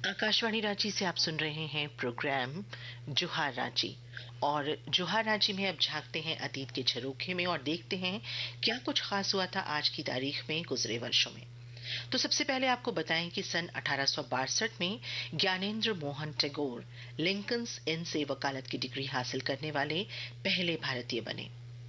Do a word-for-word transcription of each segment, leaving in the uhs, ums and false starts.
आकाशवाणी रांची से आप सुन रहे हैं प्रोग्राम जोहार रांची। और जोहार रांची में अब झांकते हैं अतीत के झरोखे में और देखते हैं क्या कुछ खास हुआ था आज की तारीख में गुजरे वर्षों में। तो सबसे पहले आपको बताएं कि सन अठारह सौ बासठ में ज्ञानेंद्र मोहन टैगोर लिंकन्स इन से वकालत की डिग्री हासिल करने वाले पहले भारतीय बने।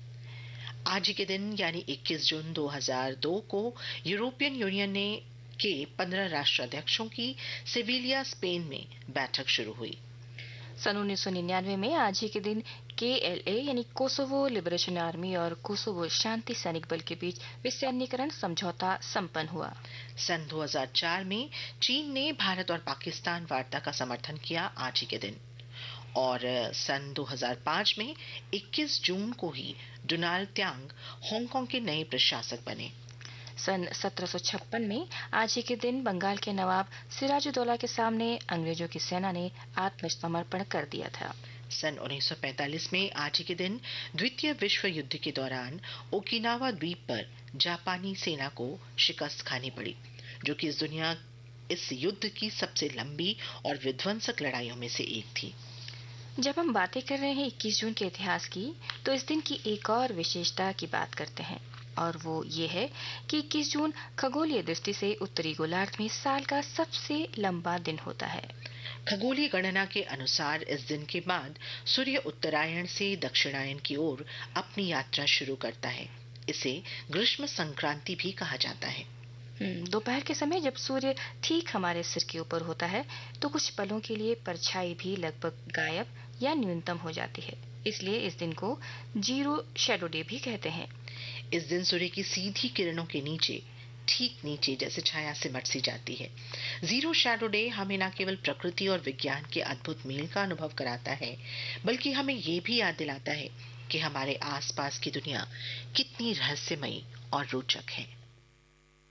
आज ही के दिन यानी इक्कीस जून दो हज़ार दो को यूरोपियन यूनियन ने के पंद्रह राष्ट्राध्यक्षों की सेविलिया स्पेन में बैठक शुरू हुई। सन उन्नीस सौ निन्यानवे में आज ही के दिन के एल ए यानी कोसोवो लिबरेशन आर्मी और कोसोवो शांति सैनिक बल के बीच विसैन्यीकरण समझौता संपन्न हुआ। सन दो हज़ार चार में चीन ने भारत और पाकिस्तान वार्ता का समर्थन किया आज ही के दिन। और सन दो हज़ार पाँच में इक्कीस जून को ही डोनाल्ड त्यांग हांगकांग के नए प्रशासक बने। सन सत्रह सौ छप्पन में आज ही के दिन बंगाल के नवाब सिराजुद्दौला के सामने अंग्रेजों की सेना ने आत्मसमर्पण कर दिया था। सन उन्नीस सौ पैंतालीस में आज ही के दिन द्वितीय विश्व युद्ध के दौरान ओकिनावा द्वीप पर जापानी सेना को शिकस्त खानी पड़ी, जो कि इस दुनिया इस युद्ध की सबसे लंबी और विध्वंसक लड़ाइयों में से एक थी। जब हम बातें कर रहे हैं इक्कीस जून के इतिहास की, तो इस दिन की एक और विशेषता की बात करते हैं, और वो ये है कि इक्कीस जून खगोलीय दृष्टि से उत्तरी गोलार्ध में साल का सबसे लंबा दिन होता है। खगोलीय गणना के अनुसार इस दिन के बाद सूर्य उत्तरायण से दक्षिणायन की ओर अपनी यात्रा शुरू करता है। इसे ग्रीष्म संक्रांति भी कहा जाता है। दोपहर के समय जब सूर्य ठीक हमारे सिर के ऊपर होता है, तो कुछ पलों के लिए परछाई भी लगभग गायब या न्यूनतम हो जाती है। इसलिए इस दिन को जीरो शैडो डे भी कहते हैं। इस दिन सूर्य की सीधी किरणों के नीचे ठीक नीचे जैसे छाया सिमट सी जाती है। जीरो शैडो डे हमें न केवल प्रकृति और विज्ञान के अद्भुत मेल का अनुभव कराता है, बल्कि हमें ये भी याद दिलाता है कि हमारे आसपास की दुनिया कितनी रहस्यमयी और रोचक है।